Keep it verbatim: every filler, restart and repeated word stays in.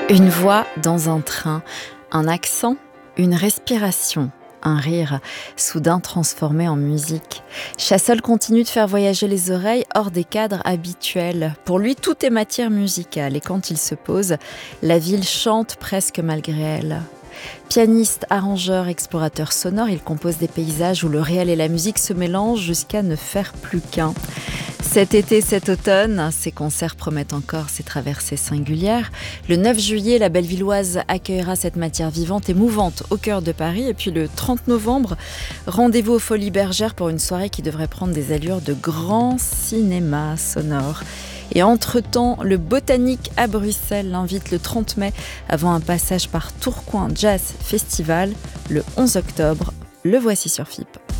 Une voix dans un train, un accent, une respiration, un rire, soudain transformé en musique. Chassol continue de faire voyager les oreilles hors des cadres habituels. Pour lui, tout est matière musicale et quand il se pose, la ville chante presque malgré elle. Pianiste, arrangeur, explorateur sonore, il compose des paysages où le réel et la musique se mélangent jusqu'à ne faire plus qu'un. Cet été, cet automne, ses concerts promettent encore ses traversées singulières. Le neuf juillet, la Bellevilloise accueillera cette matière vivante et mouvante au cœur de Paris. Et puis le trente novembre, rendez-vous aux Folies Bergères pour une soirée qui devrait prendre des allures de grand cinéma sonore. Et entre-temps, le Botanique à Bruxelles l'invite le trente mai avant un passage par Tourcoing Jazz Festival le onze octobre. Le voici sur F I P.